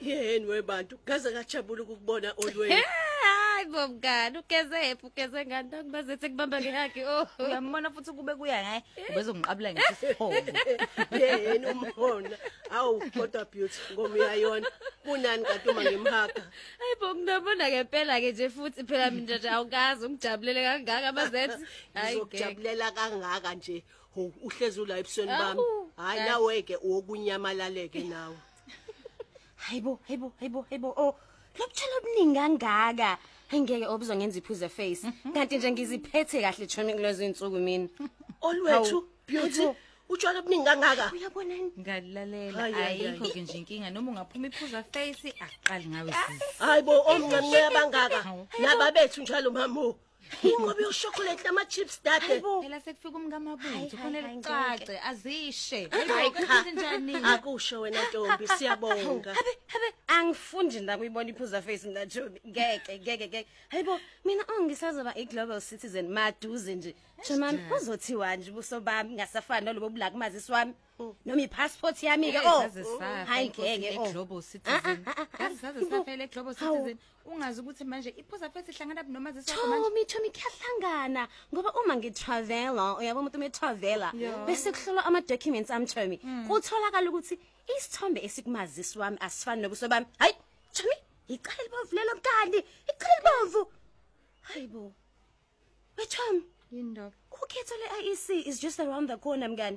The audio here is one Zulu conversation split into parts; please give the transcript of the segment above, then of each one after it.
Yeni webantu gaze kajabula ukubona olweni. Hayi bomngani ugeze ngani ngibazethe kubamba ngehaki Uyambona futhi kube kuya ngaye ubezongiqabula ngesihongo. Yeni umhona. Awu kodwa beauty ngoba uyayona. Kunani kanti uma ngimhaka? hayi bo ngiyabona ngempela ke nje futhi phela mina nje awukazi ungijabulele kangaka abazethi Ngizokujabulela kangaka nje. Uhlezi ula ebusweni bami. Awu, Hayi nawe ke okunyamalale nawe. Hayibo. Oh, lokutshela obuningi kangaka. Angeke obuzongenza iphuze face. Kanti nje ngiziphethe kahle Chomi kulezi insuku mina. Olwethu beauty utshwala obuningi kangaka. Uyabona ngalilalela Hayi, hayi, ayikho ke nje inkinga noma ungaphuma iphuza face aqali ngawe sisi Hayibo omncane abangaka. Nababethu njalo mamo. Ingobe yochocolate nama chips dade. phela sekufika umngamabutho kufanele hayi, ucace azishe Hayi hayibo njani akusho wena Ntombi siyabonga. Habe angifundi nje kuyibona iphuza face mina Chomi. Ngeke. Hayibo mina ongisazoba iglobal citizen maduze nje. Chomani uzothiwa nje ubuso bami ngasafani nalobo black mazisi wami. Noma ipassport yami ke hayi ngeke global citizen asaze safele global citizen ungazi ukuthi manje iphuza face ihlangana noma zisakho manje Chomi kuyahlangana ngoba uma ngitravela uyabo umuntu umetravela bese kuhlolwa ama documents ami Chomi kutholakala ukuthi isithombe esikumazisi wami asifani nobuso bami hayi Chomi iqala libovu lelo mkali iqala libovu hayibo Chomi yindaba ukhetho le IEC is just around the corner mngani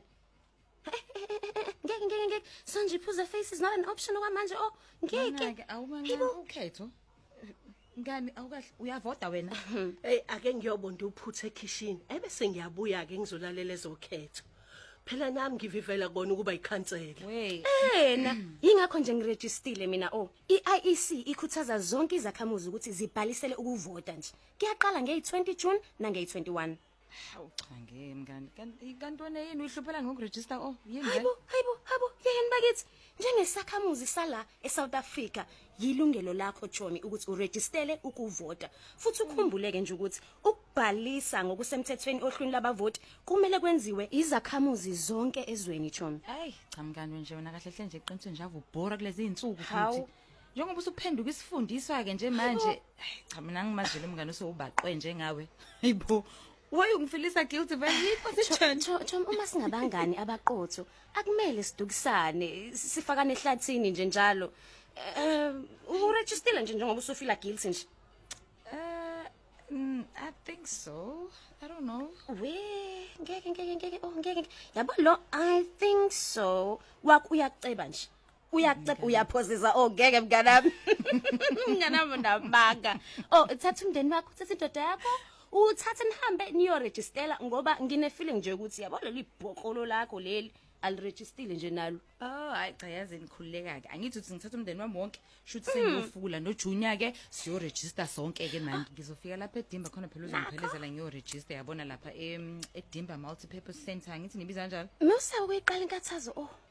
ngeke sanje iphuza face is not an option okwamanje ngeke awumancane ukhetho ngani awukahle uyavota wena Hey ake ngiyobonda uphuthe ekitchen. Ebese ngiyabuya ke ngizolalela ezokhetho. Phela nami ngivivela kona ukuba ikhansela. Ena ingakho nje ngiregistile mina iIEC ikhuthaza zonke izakhamuzi ukuthi zibhalisele ukuvota nje kuyaqala nge20 June nange21 hawu cha ngemngani kanti wena yini uyihluphela ngokuregister yini hayibo yini bakithi njengesakhamuzi sala eSouth Africa yilungelo lakho Chomi ukuthi uregistele ukuvota futhi ukhumbuleke nje ukuthi ukubhalisa ngokusemthethweni ohlwini labavoti kumele kwenziwe izakhamuzi zonke ezweni Chomi hayi cha mngani nje wena kahle hle nje iqiniso nje avubhora kulezi insuku futhi njengoba usuphenduka isifundiswa ke nje manje cha mina ngimazile mngani usubaqwe nje ngawe hayibo Why ungifilisa guilty vele position Chomi uma singabangani abaqotho akumele sidukisane sifakane ehlathini nje njalo uregistile nje njengoba usufila guilty nje I think so I don't know ngeke yabo lo I think so uyaceba nje uyaphosisa ngeke mnganami mnganami ndabanga uthatha umndeni wakho uthatha indoda yakho uthatha nihambe niyoregistela ngoba ngine feeling nje ukuthi yabo leli bhokolo lakho leli aliregistile nje nalo hayi cha yazi nikhululeka ke angithi uthi ngithatha umndeni wami wonke shuthi sengiyofula no Junior ke siyoregister sonke ke manje ngizofika lapha eDimba khona phela uzongiphelezela ngiyoregister yabona lapha eDimba Multipurpose Center angithi nibiza kanjalo Musa uyiqala inkathazo